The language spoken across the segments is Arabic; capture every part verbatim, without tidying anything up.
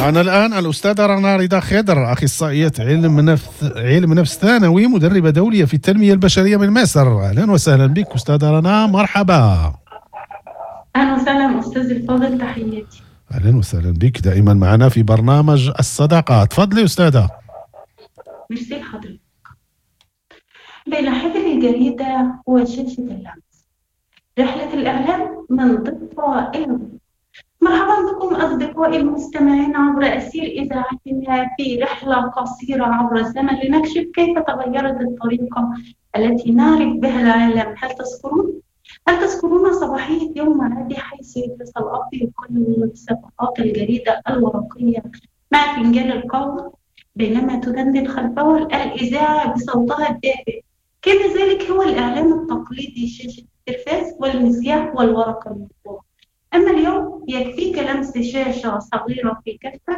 معنا الآن الأستاذة رنا رضا خضر، أخصائية علم نفس علم نفس ثانوي، مدربة دولية في التنمية البشرية من مصر. أهلا وسهلا بك أستاذة رنا، مرحبا. أهلا وسهلا أستاذ الفاضل، تحياتي. أهلا وسهلا بك دائما معنا في برنامج الصداقة. تفضلي أستاذة. ميرسي لحضرتك. بين حبل الجريدة وشاشة اللمس، رحلة الإعلام من ضفة إلى ضفة. مرحبا بكم أصدقائي المستمعين عبر أثير إذاعتنا في رحلة قصيرة عبر الزمن لنكشف كيف تغيرت الطريقة التي نعرف بها العالم. هل تذكرون؟ هل تذكرون صباحية يوم عادي حيث يجلس الأب يقلب صفحات الجريدة الورقية مع فنجان القهوة بينما تدندن خلفه الإذاعة بصوتها الدافئ؟ كان ذلك هو الإعلام التقليدي، شاشة التلفاز والمذياع والورقة المطبوعة. أما اليوم يكفيك لمس شاشة صغيرة في كفك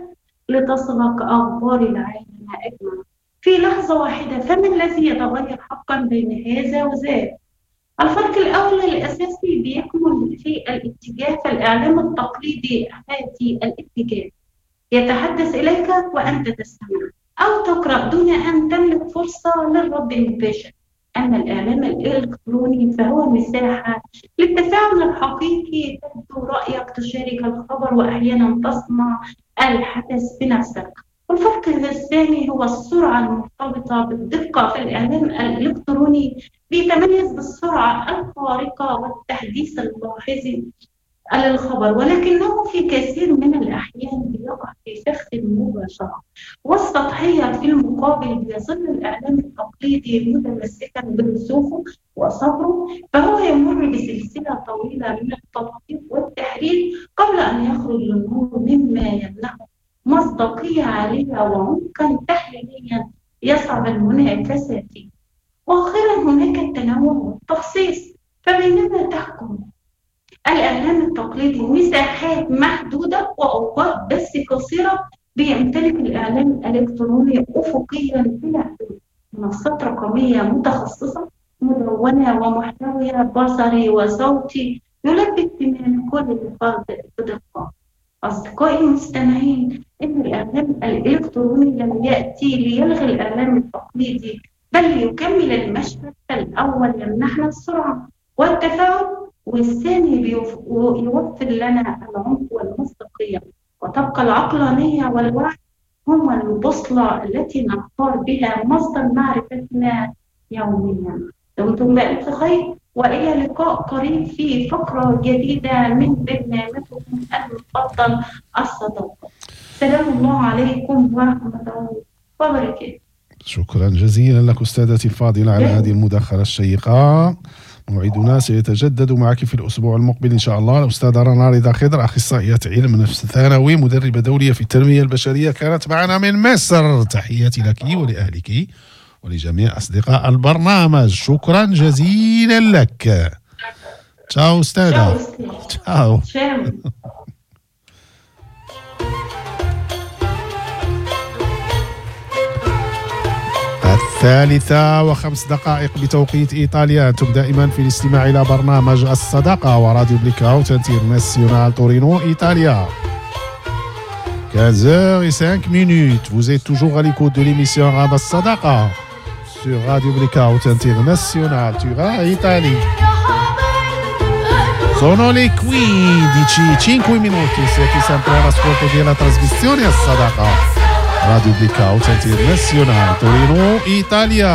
لتصلك أخبار العالم أجمع في لحظة واحدة. فما الذي يتغير حقا بين هذا وذاك؟ الفرق الأول الأساسي بيكمن في الاتجاه، فالإعلام التقليدي هاتي الاتجاه يتحدث إليك وأنت تستمع أو تقرأ دون أن تملك فرصة للرد المباشر. أما الإعلام الإلكتروني فهو مساحة للتفاعل الحقيقي، تبدو رأيك، تشارك الخبر، وأحيانا تصنع الحدث بنفسك. والفرق الثاني هو السرعة المرتبطة بالدقة. في الإعلام الإلكتروني بيتميز بالسرعة الخارقة والتحديث اللاحظي للخبر، ولكنه في كثير من الأحيان بيقع في فخ المباشرة والسطحية. في المقابل بيظل الإعلام التقليدي متمسكا برسوخه وصبره، فهو يمر بسلسلة طويلة من التدقيق والتحرير قبل أن يخرج للنور، مما يمنحه مصداقية عالية وعمقا تحليليا يصعب المنافسة فيه. وأخيرا هناك التنوع والتخصيص، فبينما تحكم الإعلام التقليدي مساحات محدودة وأوقات بس قصيرة، بيمتلك الإعلام الإلكتروني أفقيا بلا حدود، منصات رقمية متخصصة مدونة ومحتوية بصري وصوتي يلبي اهتمام كل فرد بدقة. أصدقائي المستمعين، إن الإعلام الإلكتروني لم يأتي ليلغي الإعلام التقليدي بل يكمل المشهد. الأول يمنحنا السرعة والتفاعل، والثاني يوفر لنا العمق والمصداقية، وتبقى العقلانية والوعي هما البوصلة التي نختار بها مصدر معرفتنا يوميا. دمتم بألف خير، وإلى لقاء قريب في فقرة جديدة من برنامجكم المفضل الصداقة. سلام الله عليكم ورحمة الله وبركاته. شكرا جزيلا لك أستاذتي الفاضلة على هذه المداخلة الشيقة. موعدنا سيتجدد معك في الأسبوع المقبل إن شاء الله. الأستاذة رنا رضا خضر، أخصائية علم نفس ثانوي، مدربة دولية في التنمية البشرية، كانت معنا من مصر. تحياتي لك ولأهلك ولجميع أصدقاء البرنامج. شكرا جزيلا لك. تشاو أستاذة. تشاو. الثالثة وخمس دقائق بتوقيت إيطاليا. أنتم دائما في الاستماع إلى برنامج الصداقة وراديو بليكاوت انترناسيونال تورينو إيطاليا. quinze heures cinq minutes. Vous êtes toujours à l'écoute de l'émission Rada الصداقة sur Radio Blackout International Turin Italia. Sono le quindici e cinque minuti. Siete sempre all'ascolto della trasmissione الصداقة Radio Blackout International Torino Italia.